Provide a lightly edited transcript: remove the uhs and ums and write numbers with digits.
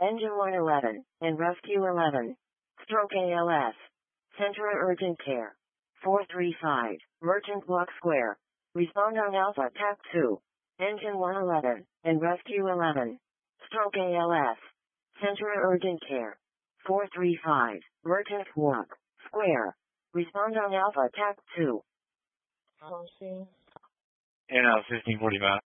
Engine 111, and Rescue 11. Stroke ALS. Centra Urgent Care. 435, Merchant Block Square. Respond on Alpha TAC 2. Engine 111, and Rescue 11. Stroke ALS. Centra Urgent Care. 435, Merchant Block Square. Respond on Alpha TAC 2. And 1545.